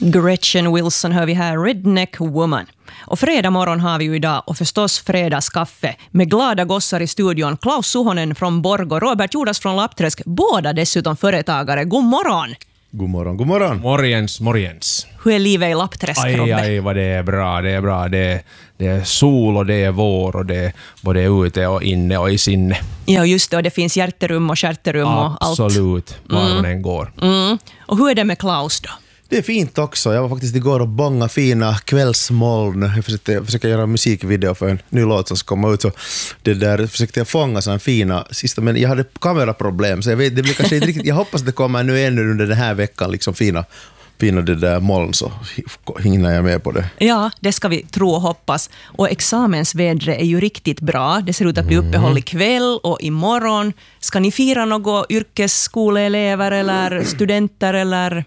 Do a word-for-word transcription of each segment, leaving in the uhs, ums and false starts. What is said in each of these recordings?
Gretchen Wilson hör vi här, Redneck Woman. Och fredag morgon har vi ju idag och förstås fredagskaffe med glada gossar i studion. Klaus Suhonen från Borg och Robert Jordas från Lappträsk. Båda dessutom företagare. God morgon! God morgon, god morgon. Morgens, morgens. Hur är livet i Lappträsk, Aj, Robbe? aj, vad det är bra, det är bra. Det är, det är sol och det är vår och det är både ute och inne och i sinne. Ja, just det. Och det finns hjärterum och kärterum och allt. Absolut, var mm. man än går. Mm. Och hur är det med Klaus då? Det är fint också. Jag var faktiskt igår och bånga fina kvällsmoln. Jag försökte, jag försökte göra en musikvideo för en ny låt som ska komma ut. Så det där försökte jag fånga sån fina sista, men jag hade kameraproblem så jag vet, det blir kanske inte riktigt, jag hoppas det kommer nu ännu under den här veckan liksom fina fina det där moln, så hinner jag med på det. Ja, det ska vi tro och hoppas. Och examensvädret är ju riktigt bra. Det ser ut att bli uppehåll ikväll och imorgon. Ska ni fira något yrkesskoleelever eller studenter eller?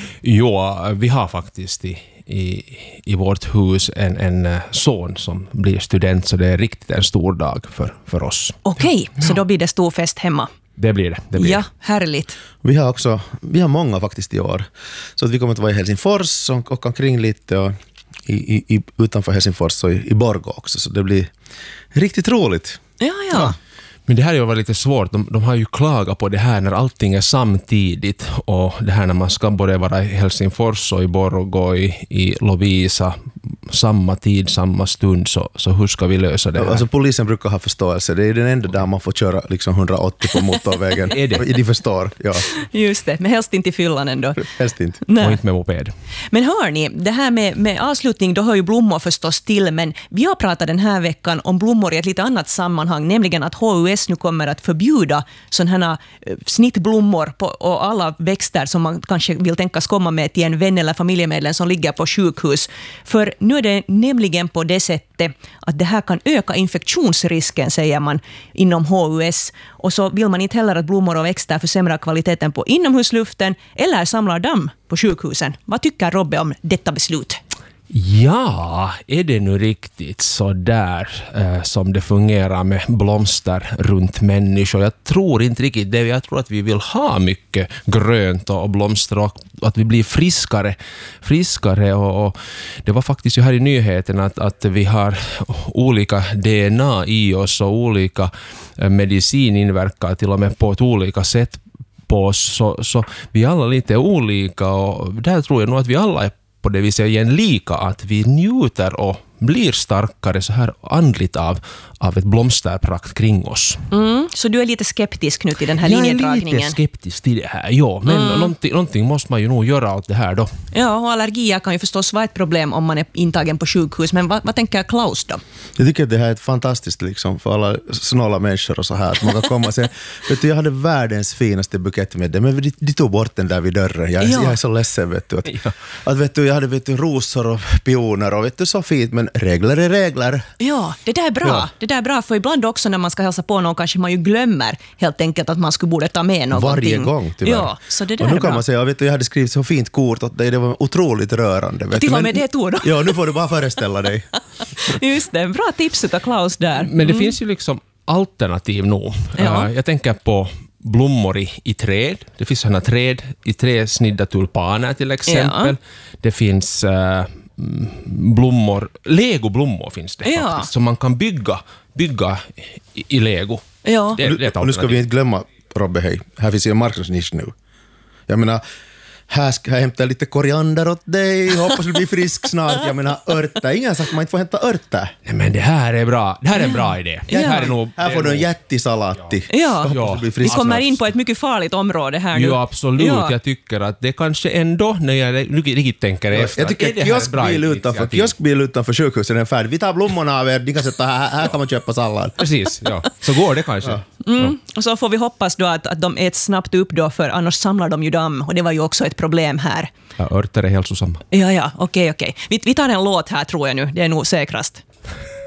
Jo, vi har faktiskt i, i, i vårt hus en, en son som blir student, så det är riktigt en stor dag för, för oss. Okej, okay, så då blir det stor fest hemma. Det blir det. det blir ja, det. härligt. Vi har också, vi har många faktiskt i år. Så att vi kommer att vara i Helsingfors och åka omkring lite och i, i, i, utanför Helsingfors och i, i Borgå också. Så det blir riktigt roligt. Ja, ja. ja. Men det här är ju lite svårt. De, de har ju klagat på det här när allting är samtidigt. Och det här när man ska både vara i Helsingfors och i Borgå i, i Lovisa samma tid, samma stund. Så, så hur ska vi lösa det här? Alltså polisen brukar ha förståelse. Det är den enda där man får köra liksom hundraåttio på motorvägen. Är det? De förstår, ja. Just det, men helst inte i fyllan ändå. Helst inte. Nej. Och inte med moped. Men hör ni, det här med, med avslutning, då hör ju blommor förstås till. Men vi har pratat den här veckan om blommor i ett lite annat sammanhang. Nämligen att H U S nu kommer att förbjuda sådana här snittblommor på, och alla växter som man kanske vill tänkas komma med till en vän eller familjemedlem som ligger på sjukhus. För nu är det nämligen på det sättet att det här kan öka infektionsrisken, säger man inom H U S. Och så vill man inte heller att blommor och växter försämrar kvaliteten på inomhusluften eller samlar damm på sjukhusen. Vad tycker Robbe om detta beslut? Ja, är det nu riktigt så där eh, som det fungerar med blomster runt människor? Jag tror inte riktigt det. Jag tror att vi vill ha mycket grönt och blomster och att vi blir friskare. friskare och, och det var faktiskt ju här i nyheten att, att vi har olika D N A i oss och olika eh, medicin inverkar till och med på ett olika sätt på oss. Så, så vi är alla lite olika och där tror jag nog att vi alla är på det viset igen lika, att vi njuter och blir starkare så här andligt av, av ett blomsterprakt kring oss. Mm, så du är lite skeptisk nu till den här jag linjedragningen? Jag är lite skeptisk till det här, ja. Men mm. någonting, någonting måste man ju nog göra åt det här då. Ja, och allergier kan ju förstås vara ett problem om man är intagen på sjukhus. Men vad, vad tänker Klaus då? Jag tycker att det här är ett fantastiskt liksom, för alla snåla människor och så här. Att man kan komma och säga, vet du, jag hade världens finaste bukett med det, men de, de tog bort den där vid dörren. Jag, ja. jag är så ledsen, vet du. Att, ja. att vet du, jag hade vet du, rosor och pioner och vet du, så fint, men regler är regler. Ja, det där är bra. Ja. Det där är bra, för ibland också när man ska hälsa på någon kanske man ju glömmer helt enkelt att man skulle borde ta med någonting. Varje gång, tyvärr. Ja, så det där och nu är kan bra. Man säga, vet du, jag hade skrivit så fint kort åt dig, det var otroligt rörande. Vet till du. och med men, det tog då. Ja, nu får du bara föreställa dig. Just det, bra tips av Klaus där. Men det mm. finns ju liksom alternativ nog. Ja. Uh, jag tänker på blommor i, i träd. Det finns sådana träd i träsnidda tulpaner till exempel. Ja. Det finns uh, blommor, legoblommor finns det ja. faktiskt, som man kan bygga, bygga i, i lego. Ja. Det, det och nu ska vi inte glömma, Robbe, hej, här finns ju en marknadsnisch nu. Jag menar, här ska jag hämta lite koriander åt dig, hoppas du blir frisk snart. Jag menar, örter, ingen har sagt att man inte får hämta örter. Nej, men det här är bra, det här är en bra idé. Ja. Det här, är nog, här får du en jättisalati. Ja, ja. vi kommer in på ett mycket farligt område här nu. Jo, absolut. Ja. Jag tycker att det kanske ändå, när jag riktigt tänker efter. Jag tycker att kioskbil utanför, kioskbil utanför sjukhusen är färdig. Vi tar blommorna av er, ni kan sätta här, här kan man köpa sallad. Precis, ja. Så går det kanske. Ja. Mm. Ja. Och så får vi hoppas då att, att de äts snabbt upp då, för annars samlar de ju damm. Och det var ju också ett problem här. Ja, örter är hälsosamma. Ja, ja, okej, okej. Vi, vi tar en låt här tror jag nu, det är nog säkrast.